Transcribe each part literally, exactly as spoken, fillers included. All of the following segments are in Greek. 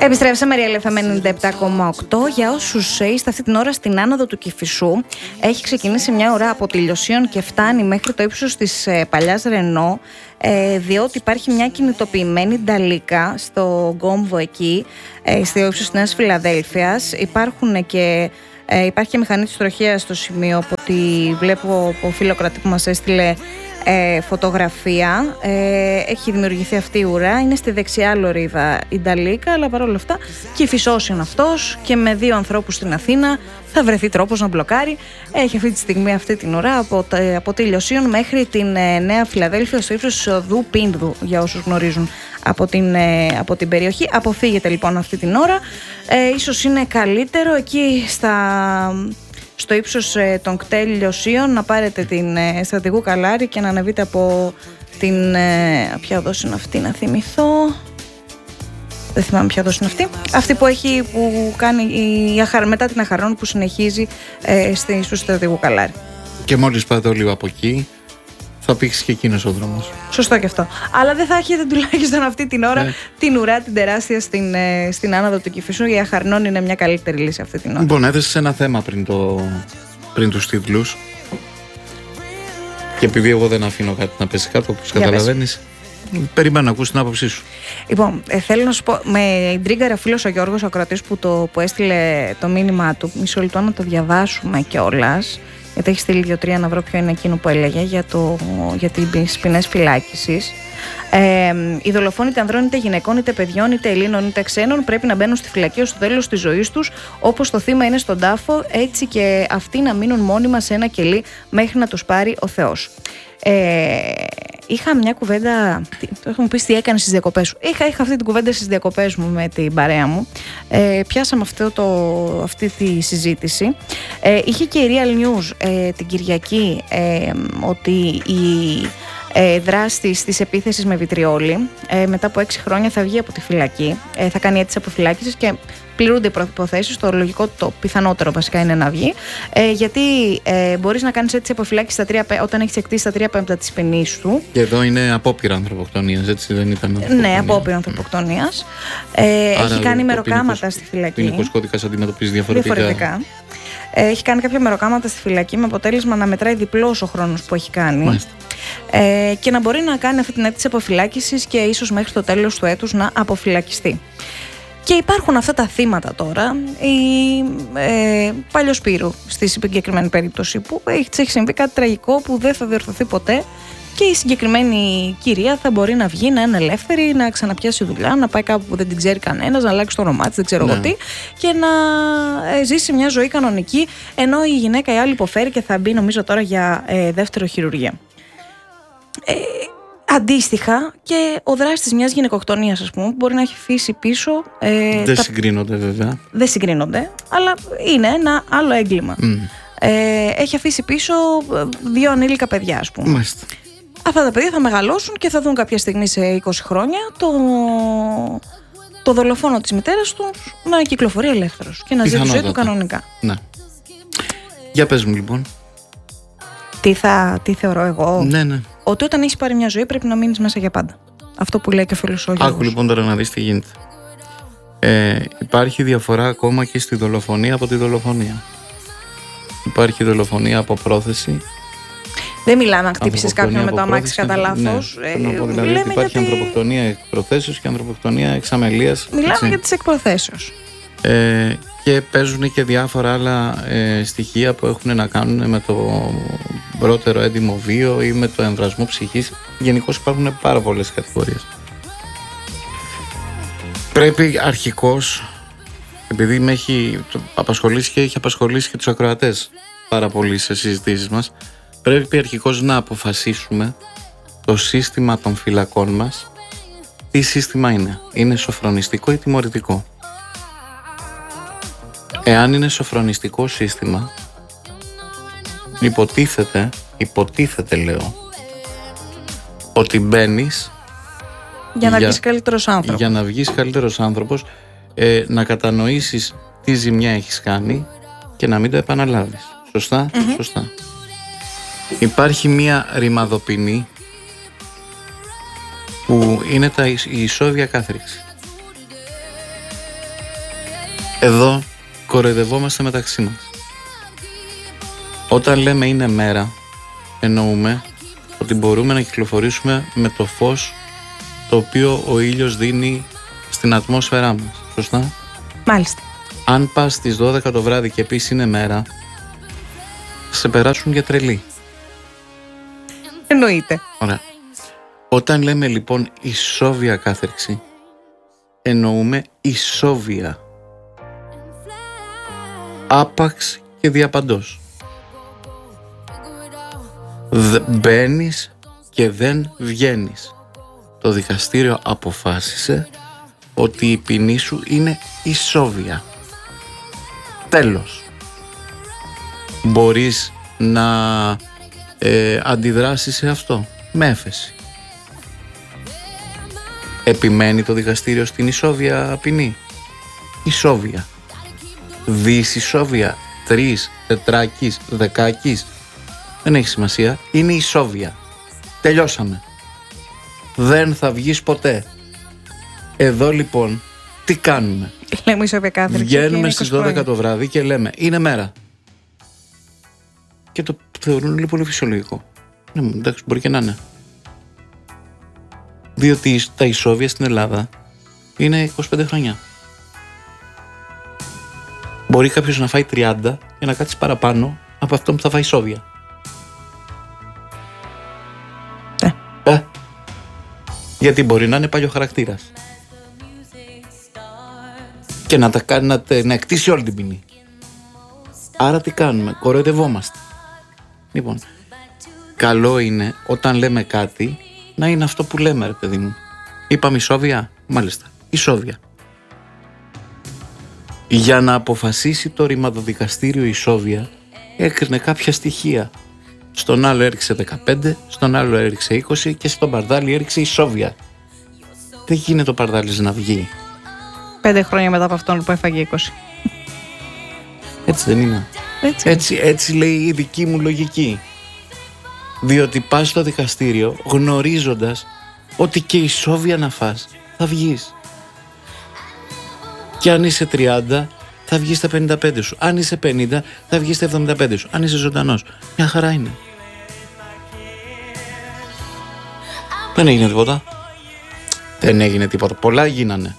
Επιστρέψαμε, Real εφ εμ ενενήντα επτά κόμμα οκτώ. Για όσους είστε αυτή την ώρα στην άνοδο του Κηφισού, έχει ξεκινήσει μια ουρά από τη Λιωσίων και φτάνει μέχρι το ύψος της ε, παλιάς Ρενό, ε, διότι υπάρχει μια κινητοποιημένη νταλίκα στο Γκόμβο εκεί, ε, στο ύψος της Νέας Φιλαδέλφειας. Υπάρχουν και, ε, υπάρχει και μηχανή της τροχέας στο σημείο, από ό,τι βλέπω από φιλοκρατή που μας έστειλε Ε, φωτογραφία. Ε, έχει δημιουργηθεί αυτή η ουρά. Είναι στη δεξιά λωρίδα η νταλίκα, αλλά παρόλα αυτά Κηφισός είναι αυτός και με δύο ανθρώπους στην Αθήνα θα βρεθεί τρόπος να μπλοκάρει. Έχει αυτή τη στιγμή αυτή την ουρά από, από τη Λιωσίων μέχρι την ε, Νέα Φιλαδέλφεια στο ύψος της οδού Πίνδου, για όσους γνωρίζουν από την, ε, από την περιοχή. Αποφύγετε λοιπόν αυτή την ώρα. Ε, ίσως είναι καλύτερο εκεί στα... στο ύψος ε, των κτέλ Λιωσίων να πάρετε την ε, Στρατηγού Καλάρη και να ανεβείτε από την ε, ποια οδός είναι αυτή, να θυμηθώ, δεν θυμάμαι ποια οδός είναι αυτή, αυτή που έχει, που κάνει η, η, μετά την Αχαρών, που συνεχίζει ε, στη, στο Στρατηγού Καλάρη. Και μόλις πάτε λίγο από εκεί θα πήξει και εκείνος ο δρόμος. Σωστό και αυτό. Αλλά δεν θα έχετε τουλάχιστον αυτή την ώρα ε. την ουρά την τεράστια στην, ε, στην άνοδο του Κηφισού. Η Αχαρνών είναι μια καλύτερη λύση αυτή την ώρα. Λοιπόν, έθεσες ένα θέμα πριν, το, πριν τους τίτλους. Και επειδή εγώ δεν αφήνω κάτι να πέσει κάτω, όπως καταλαβαίνεις, περιμένω να ακούσει την άποψή σου. Λοιπόν, ε, θέλω να σου πω, με τρίγκαρε ο φίλος ο Γιώργος, ο ακροατής που, το, που έστειλε το μήνυμά του. Μισό λεπτό να το διαβάσουμε κιόλας, γιατί έχει στείλει δύο-τρία να βρω ποιο είναι εκείνο που έλεγε για, το, για τις ποινές φυλάκισης. Ε, οι δολοφόνοι είτε ανδρών είτε γυναικών, είτε παιδιών, είτε Ελλήνων είτε ξένων, πρέπει να μπαίνουν στη φυλακή ως το τέλος της ζωής τους. Όπως το θύμα είναι στον τάφο, έτσι και αυτοί να μείνουν μόνιμα σε ένα κελί μέχρι να τους πάρει ο Θεός. Ε, είχα μια κουβέντα. Το έχω μου πει τι έκανε στις διακοπές σου. Είχα, είχα αυτή την κουβέντα στις διακοπές μου με την παρέα μου. Ε, πιάσαμε αυτό το, αυτή τη συζήτηση. Ε, είχε και η Real News ε, την Κυριακή ε, ότι η ε, δράστης της επίθεσης με βιτριόλι ε, μετά από έξι χρόνια θα βγει από τη φυλακή. Ε, θα κάνει αίτηση αποφυλάκησης και πληρούνται οι προϋποθέσεις. Το λογικό, το πιθανότερο βασικά είναι να βγει. Ε, γιατί ε, μπορείς να κάνεις αίτηση αποφυλάκησης όταν έχεις εκτίσει τα τρία πέμπτα της ποινής του. Και εδώ είναι απόπειρα ανθρωποκτονίας, έτσι δεν ήταν? Ναι, απόπειρα ανθρωποκτονίας. Ε, έχει κάνει μεροκάματα στη φυλακή. Ο ποινικός κώδικας αντιμετωπίζει διαφορετικά. διαφορετικά. Ε, έχει κάνει κάποια μεροκάματα στη φυλακή με αποτέλεσμα να μετράει διπλός ο χρόνος που έχει κάνει. Ε, και να μπορεί να κάνει αυτή την αίτηση αποφυλάκησης και ίσως μέχρι το τέλος του έτους να αποφυλακιστεί. Και υπάρχουν αυτά τα θύματα τώρα, η ε, Παλιοσπύρου στη συγκεκριμένη περίπτωση, που έχει, έχει συμβεί κάτι τραγικό που δεν θα διορθωθεί ποτέ και η συγκεκριμένη κυρία θα μπορεί να βγει, να είναι ελεύθερη, να ξαναπιάσει δουλειά, να πάει κάπου που δεν την ξέρει κανένας, να αλλάξει το όνομά της, δεν ξέρω εγώ τι, και να ε, ζήσει μια ζωή κανονική, ενώ η γυναίκα η άλλη υποφέρει και θα μπει νομίζω τώρα για ε, δεύτερο χειρουργία. Ε, Αντίστοιχα και ο δράστης μιας γυναικοκτονίας, ας πούμε, μπορεί να έχει αφήσει πίσω. Ε, δεν τα... συγκρίνονται βέβαια. Δεν συγκρίνονται, αλλά είναι ένα άλλο έγκλημα. Mm. Ε, έχει αφήσει πίσω δύο ανήλικα παιδιά, ας πούμε. Μάλιστα. Αυτά τα παιδιά θα μεγαλώσουν και θα δουν κάποια στιγμή σε είκοσι χρόνια το, το δολοφόνο της μητέρας του να κυκλοφορεί ελεύθερος και να ζει τη ζωή του κανονικά. Ναι. Για πες μου λοιπόν. Τι, θα, τι θεωρώ εγώ? Ναι, ναι. Ότι όταν έχεις πάρει μια ζωή πρέπει να μείνεις μέσα για πάντα. Αυτό που λέει και ο φίλος ο Γιώργος. Άκου λοιπόν τώρα να δεις τι γίνεται. Ε, υπάρχει διαφορά ακόμα και στη δολοφονία από τη δολοφονία. Υπάρχει δολοφονία από πρόθεση. Δεν μιλάμε αν χτύπησες κάποιον με το αμάξι κατά λάθος. Ναι, ε, δηλαδή υπάρχει γιατί... ανθρωποκτονία εκ προθέσεως και ανθρωποκτονία εξ αμελίας. Μιλάμε έτσι για τις εκ προθέσεως. Ε, και παίζουν και διάφορα άλλα ε, στοιχεία που έχουν να κάνουν με το πρώτερο έντιμο βίο ή με το εμβρασμό ψυχής. Γενικώς υπάρχουν πάρα πολλές κατηγορίες. Πρέπει αρχικώς, επειδή με έχει απασχολήσει και έχει απασχολήσει και τους ακροατές πάρα πολύ σε συζητήσεις μας, πρέπει αρχικώς να αποφασίσουμε το σύστημα των φυλακών μας. Τι σύστημα είναι? Είναι σοφρονιστικό ή τιμωρητικό? Εάν είναι σοφρονιστικό σύστημα, υποτίθεται, υποτίθεται λέω, ότι μπαίνεις για να βγεις καλύτερος άνθρωπος. Για να βγεις καλύτερος άνθρωπος, ε, να κατανοήσεις τι ζημιά έχεις κάνει και να μην το επαναλάβεις. Σωστά, mm-hmm. σωστά. Υπάρχει μία ρημαδοποινή που είναι τα, η ισόβια κάθριξη. Εδώ κοροϊδευόμαστε μεταξύ μας. Όταν λέμε είναι μέρα, εννοούμε ότι μπορούμε να κυκλοφορήσουμε με το φως το οποίο ο ήλιος δίνει στην ατμόσφαιρά μας. Σωστά? Μάλιστα. Αν πας στις δώδεκα το βράδυ και πεις είναι μέρα, σε περάσουν για τρελή. Εννοείται. Ωραία. Όταν λέμε λοιπόν ισόβια κάθερξη, εννοούμε ισόβια. Άπαξ και διαπαντός. Μπαίνεις και δεν βγαίνεις. Το δικαστήριο αποφάσισε ότι η ποινή σου είναι ισόβια. Τέλος. Μπορείς να ε, αντιδράσεις σε αυτό με έφεση. Επιμένει το δικαστήριο στην ισόβια ποινή. Ισόβια. Δις ισόβια. Τρεις, τετράκης, δεκάκης. Δεν έχει σημασία. Είναι ισόβια. Τελειώσαμε. Δεν θα βγεις ποτέ. Εδώ λοιπόν τι κάνουμε? Λέμε ισόβια κάθερξη. Βγαίνουμε στις δώδεκα το βράδυ και λέμε είναι μέρα. Και το θεωρούν λίγο πολύ φυσιολογικό. Ναι, εντάξει, μπορεί και να είναι. Διότι τα ισόβια στην Ελλάδα είναι είκοσι πέντε χρόνια. Μπορεί κάποιος να φάει τριάντα και να κάτσει παραπάνω από αυτό που θα φάει ισόβια. Ναι. Ε, γιατί μπορεί να είναι παλιοχαρακτήρας και να, τα κάνει, να, να εκτίσει όλη την ποινή. Άρα τι κάνουμε? Κοροϊδευόμαστε. Λοιπόν, καλό είναι όταν λέμε κάτι να είναι αυτό που λέμε, ρε παιδί μου. Είπαμε ισόβια, μάλιστα, ισόβια. Για να αποφασίσει το ρηματοδικαστήριο ισόβια, έκρινε κάποια στοιχεία. Στον άλλο έριξε δεκαπέντε, στον άλλο έριξε είκοσι και στον Παρδάλη έριξε ισόβια. Δεν γίνεται ο Παρδάλης να βγει. Πέντε χρόνια μετά από αυτόν που έφαγε είκοσι. Έτσι δεν είναι? Έτσι. Έτσι, έτσι λέει η δική μου λογική. Διότι πας στο δικαστήριο γνωρίζοντας ότι και ισόβια να φας θα βγεις. Και αν είσαι τριάντα θα βγεις στα πενήντα πέντε σου. Αν είσαι πενήντα θα βγεις στα εβδομήντα πέντε σου. Αν είσαι ζωντανός, μια χαρά είναι. Δεν έγινε τίποτα. Δεν έγινε τίποτα. Πολλά γίνανε.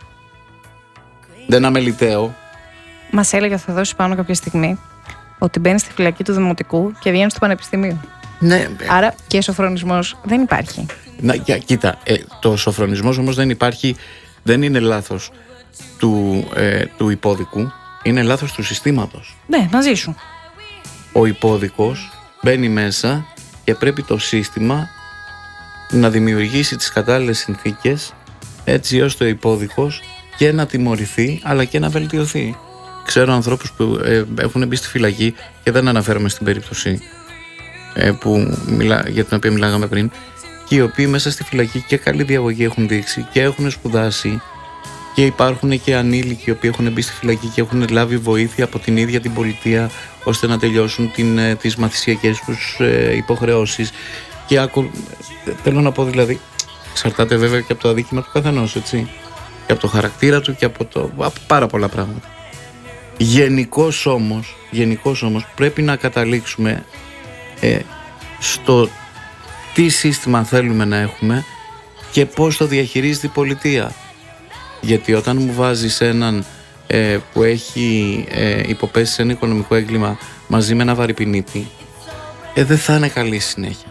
Δεν αμεληταίο. Μας έλεγε ο Θεοδόσης πάνω κάποια στιγμή ότι μπαίνει στη φυλακή του Δημοτικού και βγαίνει στο Πανεπιστημίου. Ναι. Άρα και σοφρονισμός δεν υπάρχει. Να, για, κοίτα, ε, το σοφρονισμός όμως δεν υπάρχει, δεν είναι λάθος του, ε, του υπόδικου, είναι λάθος του συστήματος. Ναι, μαζί σου. Ο υπόδικος μπαίνει μέσα και πρέπει το σύστημα να δημιουργήσει τις κατάλληλες συνθήκες έτσι ώστε ο υπόδικος και να τιμωρηθεί αλλά και να βελτιωθεί. Ξέρω ανθρώπους που ε, έχουν μπει στη φυλακή και δεν αναφέρομαι στην περίπτωση ε, που μιλά, για την οποία μιλάγαμε πριν, και οι οποίοι μέσα στη φυλακή και καλή διαγωγή έχουν δείξει και έχουν σπουδάσει, και υπάρχουν και ανήλικοι οι οποίοι έχουν μπει στη φυλακή και έχουν λάβει βοήθεια από την ίδια την πολιτεία ώστε να τελειώσουν την, τις μαθησιακές τους ε, υποχρεώσεις. Και άκου, θέλω να πω δηλαδή, εξαρτάται βέβαια και από το αδίκημα του καθενός, έτσι, και από το χαρακτήρα του και από, το, από πάρα πολλά πράγματα. Γενικώς όμως, γενικώς όμως πρέπει να καταλήξουμε ε, στο τι σύστημα θέλουμε να έχουμε και πώς το διαχειρίζεται η πολιτεία. Γιατί όταν μου βάζεις έναν ε, που έχει ε, υποπέσει σε ένα οικονομικό έγκλημα μαζί με ένα βαρυπινίτη, ε, δεν θα είναι καλή συνέχεια.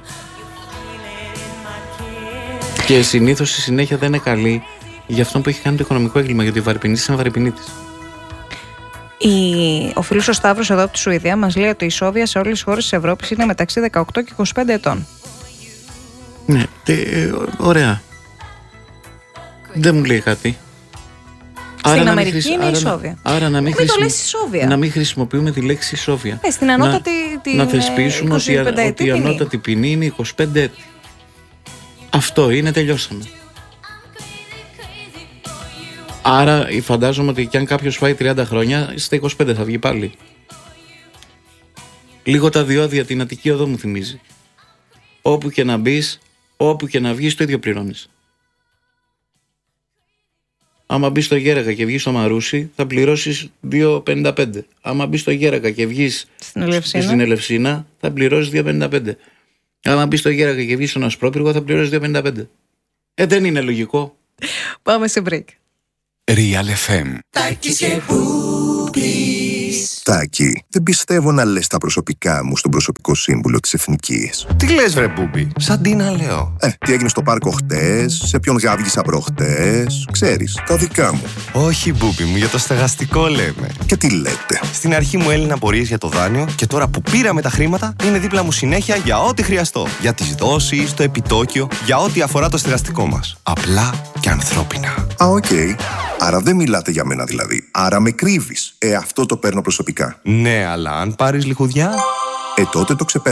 Και συνήθως η συνέχεια δεν είναι καλή για αυτόν που έχει κάνει το οικονομικό έγκλημα, γιατί ο βαρυπινίτης είναι βαρυπινίτης. Η... Ο φίλος ο Σταύρος εδώ από τη Σουηδία μας λέει ότι η ισόβια σε όλες τις χώρες της Ευρώπης είναι μεταξύ δεκαοκτώ και είκοσι πέντε ετών. Ναι, τε, ε, ωραία. Δεν μου λέει κάτι. Στην άρα Αμερική χρησι... είναι άρα ισόβια. Να... Άρα να μην, μην χρησιμο... το λες ισόβια. Να μην χρησιμοποιούμε τη λέξη ισόβια. Ε, στην ανώτατη να... την... να θεσπίσουμε ότι, ότι η ανώτατη ποινή είναι είκοσι πέντε έτη. Αυτό είναι, τελειώσαμε. Άρα φαντάζομαι ότι και αν κάποιος φάει τριάντα χρόνια, στα είκοσι πέντε θα βγει πάλι. Λίγο τα διόδια την Αττική Οδό μου θυμίζει. Όπου και να μπεις, όπου και να βγεις, το ίδιο πληρώνεις. Άμα μπει στο Γέρακα και βγει στο Μαρούσι, θα πληρώσει δύο πενήντα πέντε. Άμα μπει στο Γέρακα και βγει στην Ελευσίνα. στην Ελευσίνα, θα πληρώσει δύο πενήντα πέντε. Άμα μπει στο Γέρακα και βγει στον Ασπρόπυργο, θα πληρώσει δύο πενήντα πέντε. Ε, δεν είναι λογικό. Πάμε σε break. Real εφ εμ. Τάκη, δεν πιστεύω να λες τα προσωπικά μου στον προσωπικό σύμβουλο της Εθνικής. Τι λες βρε Μπούμπι, σαν τι να λέω. Ε, τι έγινε στο πάρκο χτες, σε ποιον γάβγισα προχτές, ξέρεις, τα δικά μου. Όχι Μπούμπι μου, για το στεγαστικό λέμε. Και τι λέτε. Στην αρχή μου έλυναν απορίες για το δάνειο και τώρα που πήραμε τα χρήματα είναι δίπλα μου συνέχεια για ό,τι χρειαστώ. Για τις δόσεις, το επιτόκιο, για ό,τι αφορά το στεγαστικό μας. Απλά και ανθρώπινα. Α, οκ. Okay. Άρα δεν μιλάτε για μένα δηλαδή. Άρα με κρύβεις. Ε, αυτό το παίρνω προσωπικά. Ναι, αλλά αν πάρεις λιχουδιά... Ε, τότε το ξεπέρασες.